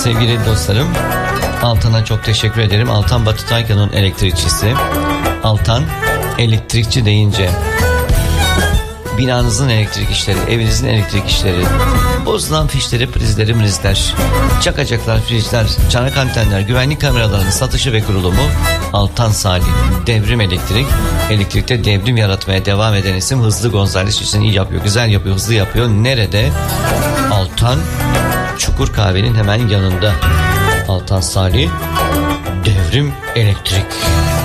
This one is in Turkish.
Sevgili dostlarım, Altan'a çok teşekkür ederim. Altan Batı Taycan'ın elektrikçisi. Altan elektrikçi deyince binanızın elektrik işleri, evinizin elektrik işleri, bozulan fişleri, prizleri, mrizler, çakacaklar, frizler, çanak antenler, güvenlik kameralarının satışı ve kurulumu Altan Salih. Devrim Elektrik. Elektrikte devrim yaratmaya devam eden isim. Hızlı Gonzales için iyi yapıyor, güzel yapıyor, hızlı yapıyor. Nerede? Altan Çukur Kahve'nin hemen yanında. Altan Salih, Devrim Elektrik.